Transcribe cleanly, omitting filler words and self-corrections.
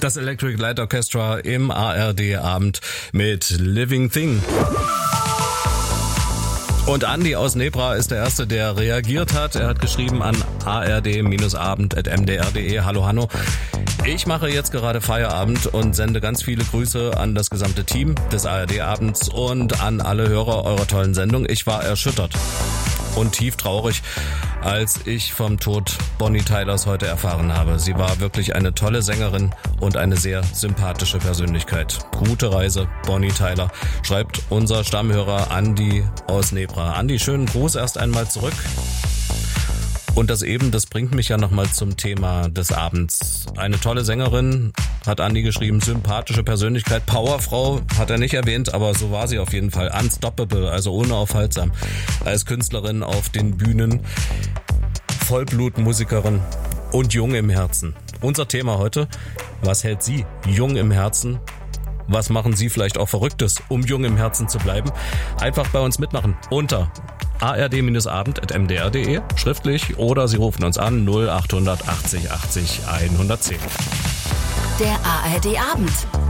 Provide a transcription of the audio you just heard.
Das Electric Light Orchestra im ARD-Abend mit Living Thing. Und Andi aus Nebra ist der Erste, der reagiert hat. Er hat geschrieben an ard-abend@mdr.de. Hallo Hanno. Ich mache jetzt gerade Feierabend und sende ganz viele Grüße an das gesamte Team des ARD-Abends und an alle Hörer eurer tollen Sendung. Ich war erschüttert und tief traurig, als ich vom Tod Bonnie Tylers heute erfahren habe. Sie war wirklich eine tolle Sängerin und eine sehr sympathische Persönlichkeit. Gute Reise, Bonnie Tyler, schreibt unser Stammhörer Andi aus Nebra. Andi, schönen Gruß erst einmal zurück. Und das bringt mich ja nochmal zum Thema des Abends. Eine tolle Sängerin, hat Andi geschrieben, sympathische Persönlichkeit, Powerfrau, hat er nicht erwähnt, aber so war sie auf jeden Fall. Unstoppable, also unaufhaltsam. Als Künstlerin auf den Bühnen, Vollblutmusikerin und jung im Herzen. Unser Thema heute, was hält Sie jung im Herzen? Was machen Sie vielleicht auch Verrücktes, um jung im Herzen zu bleiben? Einfach bei uns mitmachen unter ard-abend@mdr.de, schriftlich, oder Sie rufen uns an 0800 80 80 110. Der ARD-Abend.